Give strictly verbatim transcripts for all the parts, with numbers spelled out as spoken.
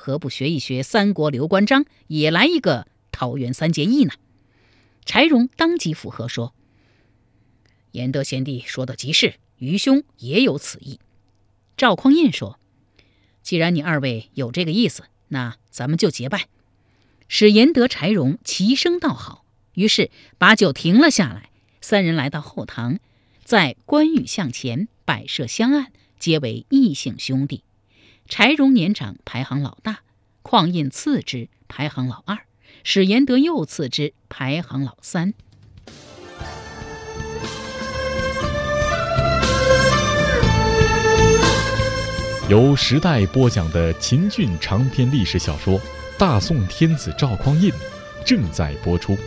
何不学一学三国刘关张，也来一个桃园三结义呢？柴荣当即附和说：严德贤弟说的极是，愚兄也有此意。赵匡胤说：既然你二位有这个意思，那咱们就结拜。使严德、柴荣齐声道好，于是把酒停了下来，三人来到后堂，在关羽向前摆设香案，皆为异姓兄弟。柴荣年长，排行老大；匡胤次之，排行老二；史严德又次之，排行老三。 由时代播讲的秦俊长篇历史小说《大宋天子赵匡胤》正在播出。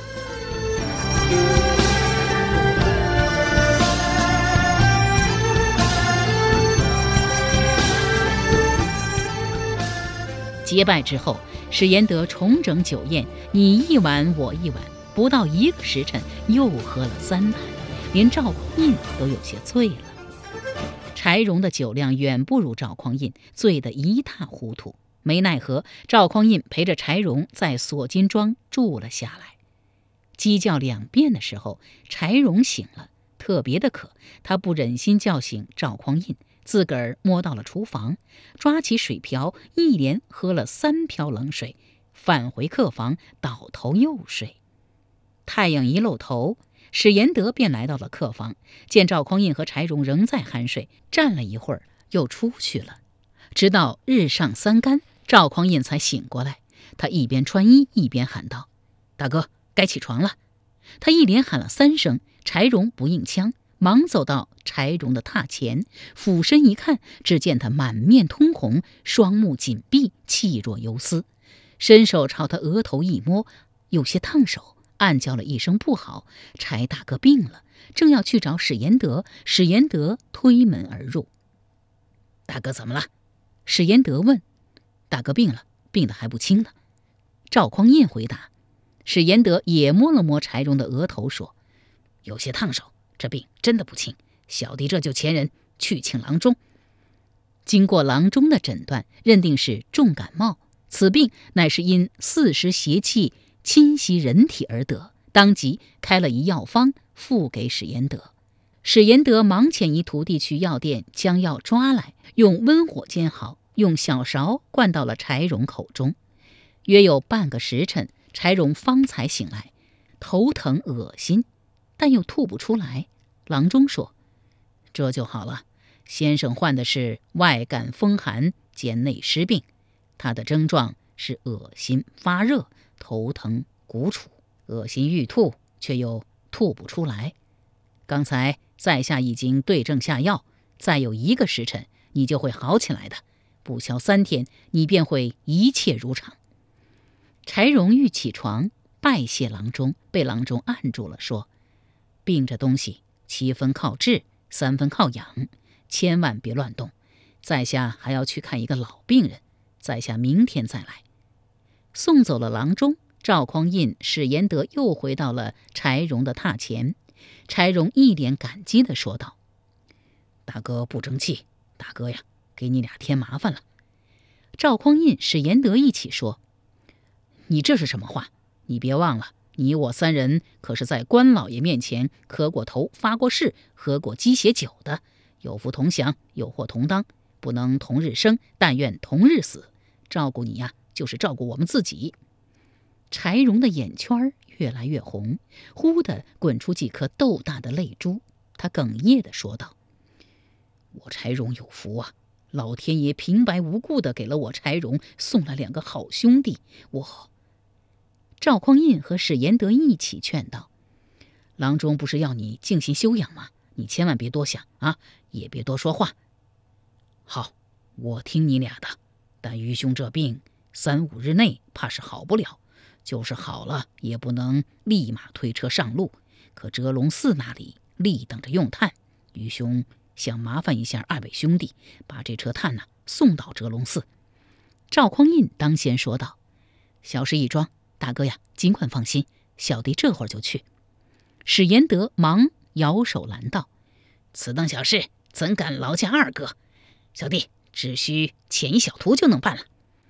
结拜之后，史严德重整酒宴，你一碗我一碗，不到一个时辰又喝了三碗，连赵匡胤都有些醉了。柴荣的酒量远不如赵匡胤，醉得一塌糊涂。没奈何，赵匡胤陪着柴荣在锁金庄住了下来。鸡叫两遍的时候，柴荣醒了，特别的渴，他不忍心叫醒赵匡胤，自个儿摸到了厨房，抓起水瓢，一连喝了三瓢冷水，返回客房，倒头又睡。太阳一露头，史严德便来到了客房，见赵匡胤和柴荣仍在酣睡，站了一会儿又出去了。直到日上三竿，赵匡胤才醒过来。他一边穿衣一边喊道：大哥，该起床了。他一连喊了三声，柴荣不应腔，忙走到柴荣的榻前，俯身一看，只见他满面通红，双目紧闭，气若游丝，伸手朝他额头一摸，有些烫手，暗叫了一声不好。柴大哥病了，正要去找史严德，史严德推门而入。大哥怎么了？史严德问。大哥病了，病得还不轻呢。赵匡胤回答。史严德也摸了摸柴荣的额头，说：有些烫手，这病真的不轻，小弟这就前人去请郎中。经过郎中的诊断，认定是重感冒，此病乃是因四时邪气侵袭人体而得，当即开了一药方付给史严德。史严德忙遣一徒弟去药店将药抓来，用温火煎好，用小勺灌到了柴荣口中。约有半个时辰，柴荣方才醒来，头疼恶心，但又吐不出来。郎中说：这就好了，先生患的是外感风寒兼内湿病，他的症状是恶心发热、头疼鼓楚，恶心欲吐，却又吐不出来。刚才在下已经对症下药，再有一个时辰你就会好起来的，不消三天你便会一切如常。柴荣欲起床拜谢郎中，被郎中按住了，说：病这东西七分靠治，三分靠养，千万别乱动。在下还要去看一个老病人，在下明天再来。送走了郎中，赵匡胤、史严德又回到了柴荣的榻前。柴荣一脸感激地说道：大哥不争气，大哥呀，给你俩添麻烦了。赵匡胤、史严德一起说：你这是什么话？你别忘了，你我三人可是在关老爷面前磕过头、发过誓、喝过鸡血酒的，有福同享，有祸同当，不能同日生，但愿同日死。照顾你呀，就是照顾我们自己。柴荣的眼圈越来越红，忽地滚出几颗豆大的泪珠。他哽咽地说道：我柴荣有福啊，老天爷平白无故地给了我柴荣送了两个好兄弟。我赵匡胤和史严德一起劝道：郎中不是要你静心休养吗？你千万别多想啊，也别多说话。好，我听你俩的，但愚兄这病三五日内怕是好不了，就是好了也不能立马推车上路，可哲龙寺那里立等着用炭，愚兄想麻烦一下二位兄弟，把这车炭呢、啊、送到哲龙寺。赵匡胤当先说道：小事一桩，大哥呀，尽管放心，小弟这会儿就去。史严德忙摇手拦道：此等小事怎敢劳驾二哥，小弟只需遣一小徒就能办了。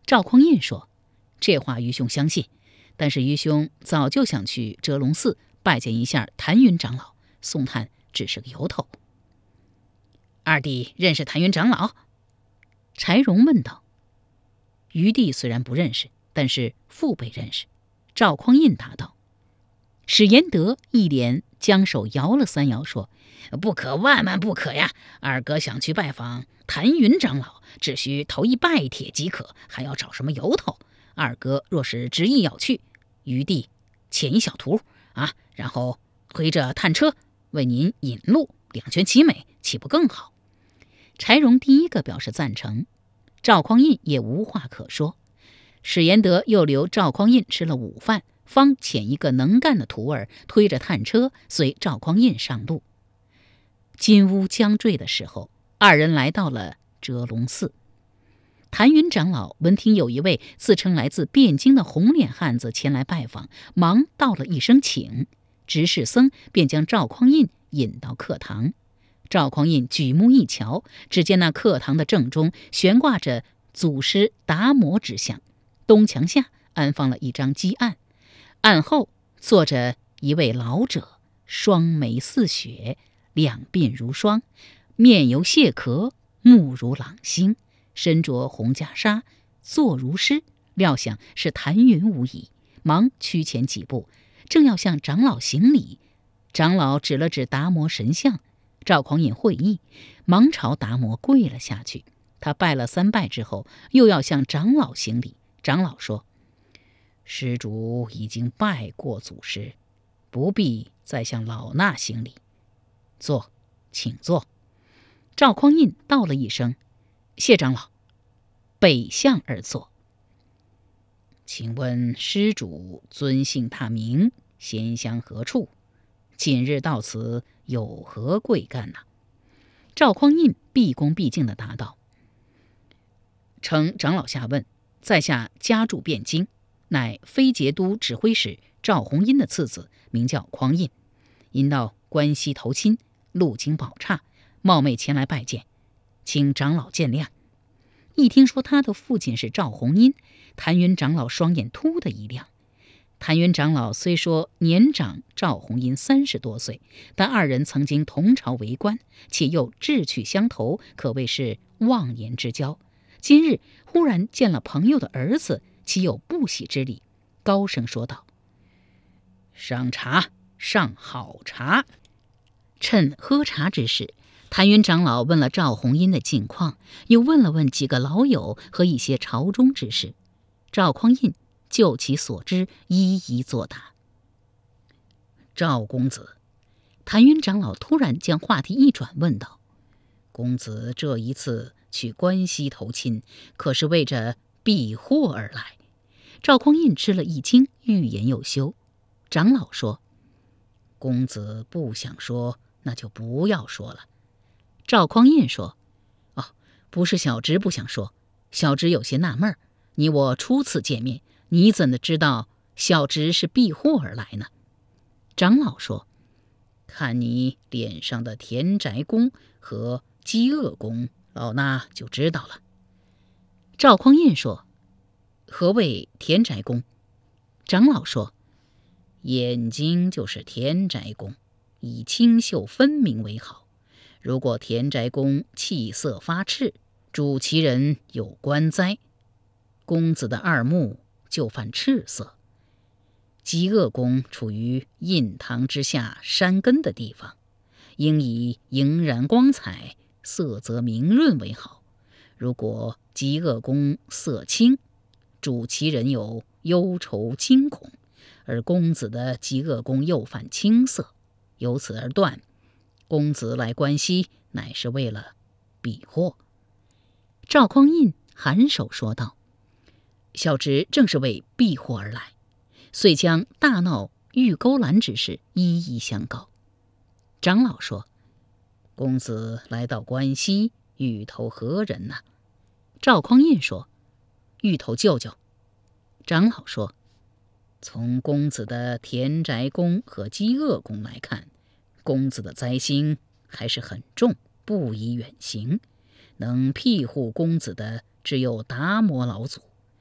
赵匡胤说：“这话愚兄相信，但是愚兄早就想去遮龙寺拜见一下谭云长老，送炭只是个由头。”二弟认识谭云长老？柴荣问道。余弟虽然不认识，但是父辈认识。赵匡胤答道。史延德一连将手摇了三摇，说：“不可，万万不可呀！二哥想去拜访谭云长老，只需投一拜帖即可，还要找什么由头？二哥若是执意要去，余弟遣一小徒啊，然后推着探车为您引路，两全其美，岂不更好？”柴荣第一个表示赞成，赵匡胤也无话可说。史延德又留赵匡胤吃了午饭，方遣一个能干的徒儿推着探车随赵匡胤上路。金乌将坠的时候，二人来到了遮龙寺。谭云长老闻听有一位自称来自汴京的红脸汉子前来拜访，忙道了一声请，执事僧便将赵匡胤引到课堂。赵匡胤举目一瞧，只见那课堂的正中悬挂着祖师达摩之像，东墙下安放了一张鸡案，案后坐着一位老者，双眉似雪，两鬓如霜，面由蟹壳，目如朗星，身着红袈裟，坐如狮，料想是谭云无疑，忙趋前几步，正要向长老行礼。长老指了指达摩神像，赵匡胤会意，忙朝达摩跪了下去。他拜了三拜之后，又要向长老行礼。长老说：“施主已经拜过祖师，不必再向老衲行礼。坐，请坐。”赵匡胤道了一声：“谢长老。”北向而坐。请问施主尊姓大名，闲乡何处？今日到此有何贵干呢？赵匡胤毕恭毕敬地答道：“承长老下问，在下家住汴京，乃飞节都指挥使赵弘殷的次子，名叫匡胤。因到关西投亲，路经宝刹，冒昧前来拜见，请长老见谅。”一听说他的父亲是赵弘殷，谭云长老双眼突的一亮。谭云长老虽说年长赵弘殷三十多岁，但二人曾经同朝为官，且又志趣相投，可谓是忘年之交。今日忽然见了朋友的儿子，岂有不喜之理？高声说道：“上茶，上好茶。”趁喝茶之时，谭云长老问了赵弘殷的近况，又问了问几个老友和一些朝中之事。赵匡胤就其所知一一作答。赵公子，谭云长老突然将话题一转，问道：“公子这一次去关西投亲，可是为着避祸而来？”赵匡胤吃了一惊，欲言又休。长老说：“公子不想说，那就不要说了。”赵匡胤说：“哦，不是小侄不想说，小侄有些纳闷儿，你我初次见面，你怎的知道小侄是避祸而来呢？”长老说：“看你脸上的田宅宫和饥饿宫，老衲就知道了。”赵匡胤说：“何谓田宅宫？”长老说：“眼睛就是田宅宫，以清秀分明为好。如果田宅宫气色发赤，主其人有官灾，公子的二目就犯赤色。饥饿宫处于印堂之下山根的地方，应以莹然光彩、色泽明润为好。如果饥饿宫色青，主其人有忧愁惊恐，而公子的饥饿宫又犯青色，由此而断，公子来关西乃是为了避祸。”赵匡胤颔首说道：“小侄正是为避祸而来，遂将大闹玉钩栏之事一一相告。”长老说：“公子来到关西，欲投何人呢？”赵匡胤说：“欲投舅舅。”长老说：“从公子的田宅宫和饥饿宫来看，公子的灾星还是很重，不宜远行。能庇护公子的只有达摩老祖，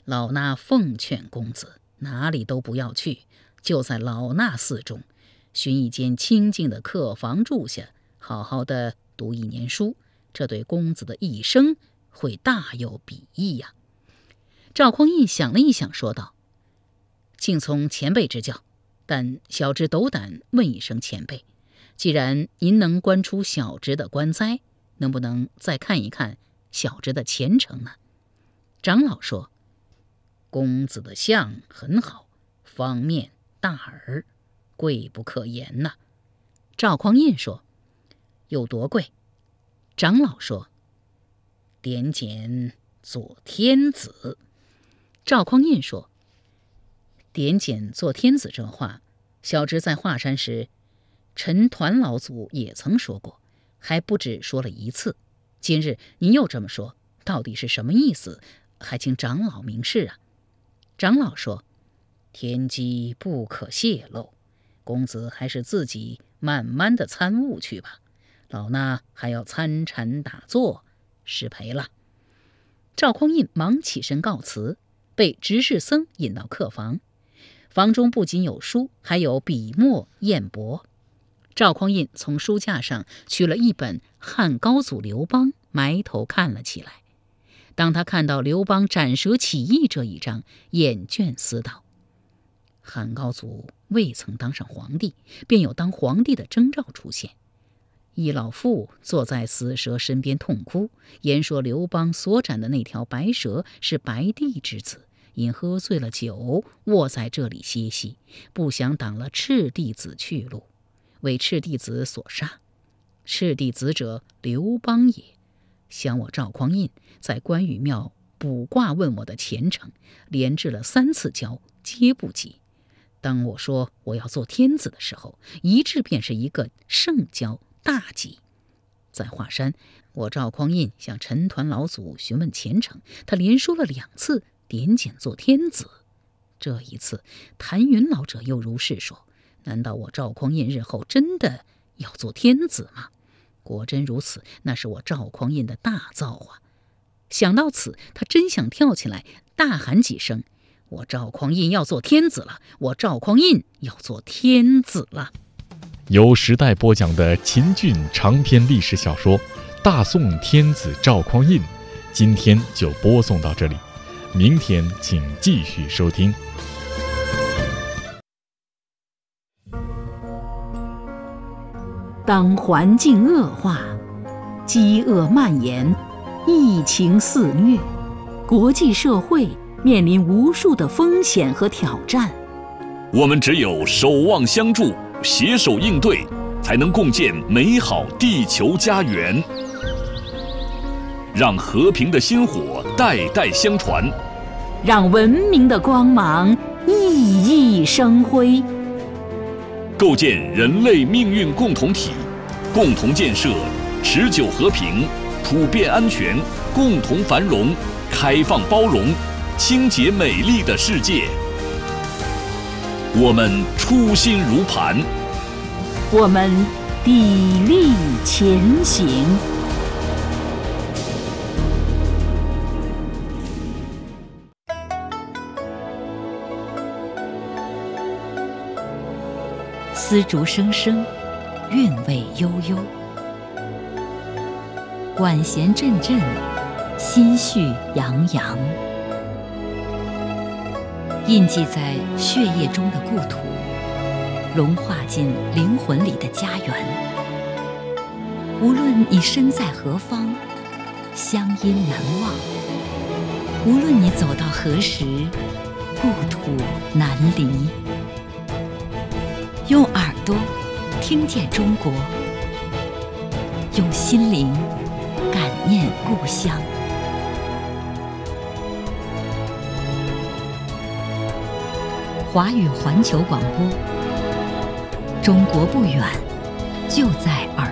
老衲奉劝公子，哪里都不要去，就在老衲寺中寻一间清静的客房住下，好好的读一年书，这对公子的一生会大有裨益呀。赵匡胤想了一想，说道：敬从前辈指教，但小侄斗胆问一声前辈，既然您能观出小侄的官灾，能不能再看一看小侄的前程呢？长老说：公子的相很好，方面大耳，贵不可言呐。赵匡胤说：有多贵？长老说：点检做天子。赵匡胤说：点检做天子这话，小侄在华山时，陈团老祖也曾说过，还不止说了一次。今日您又这么说，到底是什么意思？还请长老明示啊。长老说：天机不可泄露，公子还是自己慢慢的参悟去吧，老衲还要参禅打坐，失陪了。赵匡胤忙起身告辞，被执事僧引到客房。房中不仅有书，还有笔墨砚帛。赵匡胤从书架上取了一本《汉高祖刘邦》，埋头看了起来。当他看到刘邦斩蛇起义这一章，眼倦思道：汉高祖未曾当上皇帝，便有当皇帝的征兆出现。一老妇坐在死蛇身边痛哭，言说刘邦所斩的那条白蛇是白帝之子，因喝醉了酒，卧在这里歇息，不想挡了赤帝子去路，为赤帝子所杀。赤帝子者，刘邦也。想我赵匡胤在关羽庙卜卦问我的前程，连掷了三次跤，皆不及。当我说我要做天子的时候，一掷便是一个圣跤，大吉。在华山，我赵匡胤向陈团老祖询问前程，他连说了两次点检做天子。这一次谭云老者又如是说，难道我赵匡胤日后真的要做天子吗？果真如此，那是我赵匡胤的大造化。想到此，他真想跳起来大喊几声：我赵匡胤要做天子了，我赵匡胤要做天子了。 由时代播讲的秦俊长篇历史小说《大宋天子赵匡胤》，今天就播送到这里，明天请继续收听。 当环境恶化，饥饿蔓延，疫情肆虐，国际社会面临无数的风险和挑战， 我们只有守望相助，携手应对，才能共建美好地球家园，让和平的薪火代代相传， 让文明的光芒熠熠生辉， 构建人类命运共同体，共同建设持久和平、普遍安全、共同繁荣、开放包容、清洁美丽的世界。我们初心如磐， 我们砥砺前行。丝竹声声，韵味悠悠，管弦阵阵，心绪洋洋。印记在血液中的故土，融化进灵魂里的家园。无论你身在何方，乡音难忘；无论你走到何时，故土难离。用耳朵听见中国，用心灵感念故乡。华语环球广播，中国不远，就在耳